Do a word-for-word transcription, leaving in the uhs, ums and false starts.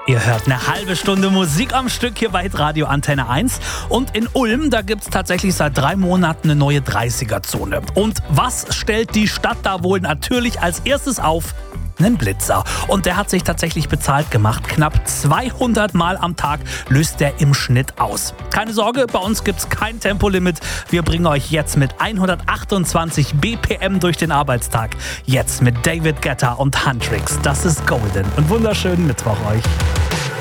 Ihr hört eine halbe Stunde Musik am Stück hier bei Hitradio Antenne eins. Und in Ulm, da gibt es tatsächlich seit drei Monaten eine neue dreißiger-Zone. Und was stellt die Stadt da wohl natürlich als erstes auf? Einen Blitzer. Und der hat sich tatsächlich bezahlt gemacht. Knapp zweihundert Mal am Tag löst der im Schnitt aus. Keine Sorge, bei uns gibt's kein Tempolimit. Wir bringen euch jetzt mit hundertachtundzwanzig B P M durch den Arbeitstag. Jetzt mit David Guetta und Huntrix. Das ist Golden. Und wunderschönen Mittwoch euch.